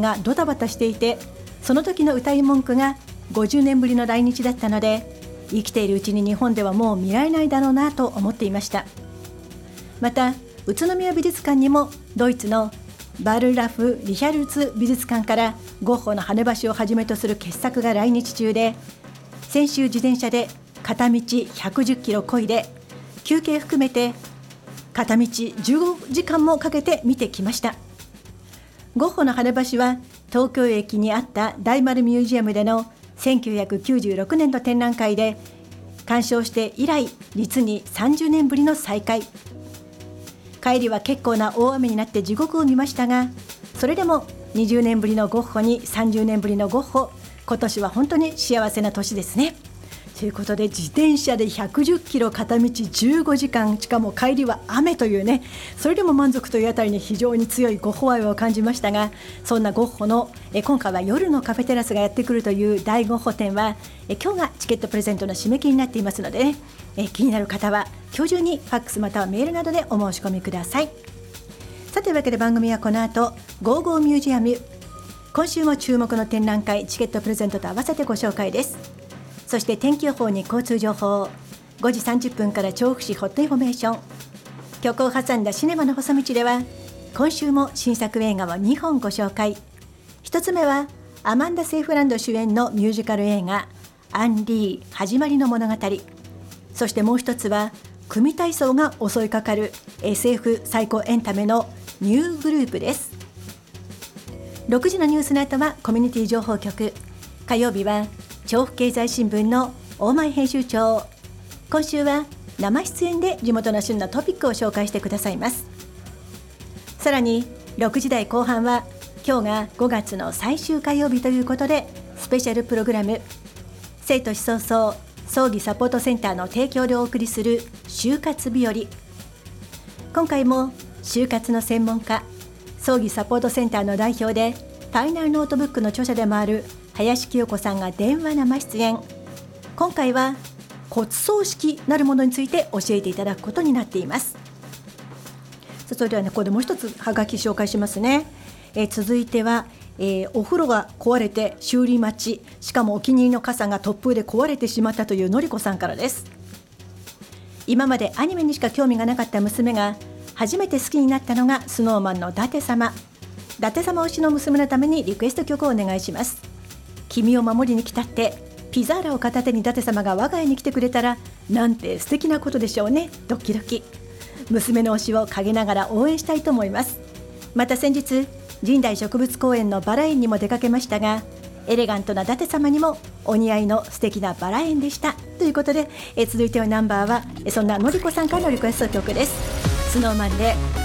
がドタバタしていて、その時の歌い文句が50年ぶりの来日だったので、生きているうちに日本ではもう見られないだろうなと思っていました。また宇都宮美術館にもドイツのバルラフ・リヒャルツ美術館からゴッホの羽橋をはじめとする傑作が来日中で、先週自転車で片道110キロ漕いで、休憩含めて片道15時間もかけて見てきました。ゴッホの羽橋は東京駅にあった大丸ミュージアムでの1996年の展覧会で鑑賞して以来、実に30年ぶりの再会。帰りは結構な大雨になって地獄を見ましたが、それでも20年ぶりのゴッホに30年ぶりのゴッホ、今年は本当に幸せな年ですね。ということで、自転車で110キロ片道15時間、しかも帰りは雨というね、それでも満足というあたりに非常に強いゴッホ愛を感じましたが、そんなゴッホの今回は夜のカフェテラスがやってくるという大ゴッホ展は今日がチケットプレゼントの締め切りになっていますので、気になる方は今日中にファックスまたはメールなどでお申し込みください。さて、というわけで番組はこの後ゴーゴーミュージアム、今週も注目の展覧会チケットプレゼントと合わせてご紹介です。そして天気予報に交通情報、5時30分から調布市ホットインフォメーション、曲を挟んだシネマの細道では今週も新作映画を2本ご紹介。一つ目はアマンダ・セイフランド主演のミュージカル映画アンリー始まりの物語、そしてもう一つは組体操が襲いかかる SF サイコエンタメのニューグループです。6時のニュースの後はコミュニティ情報局、火曜日は調布経済新聞の大前編集長、今週は生出演で地元の旬のトピックを紹介してくださいます。さらに6時台後半は今日が5月の最終火曜日ということで、スペシャルプログラム、生と死早々葬儀サポートセンターの提供でお送りする就活日和。今回も就活の専門家、葬儀サポートセンターの代表でファイナルノートブックの著者でもある林清子さんが電話生出演。今回は骨葬式なるものについて教えていただくことになっています。それではね、ここでもう一つはがき紹介しますね。続いては、お風呂が壊れて修理待ち、しかもお気に入りの傘が突風で壊れてしまったというのりこさんからです。今までアニメにしか興味がなかった娘が初めて好きになったのがスノーマンの伊達様。伊達様推しの娘のためにリクエスト曲をお願いします。君を守りに来たってピザーラを片手に伊達様が我が家に来てくれたらなんて素敵なことでしょうね。ドキドキ。娘の推しを陰ながら応援したいと思います。また先日神代植物公園のバラ園にも出かけましたが、エレガントな伊達様にもお似合いの素敵なバラ園でしたということで、続いてのナンバーはそんなのりこさんからのリクエスト曲です。スノーマンで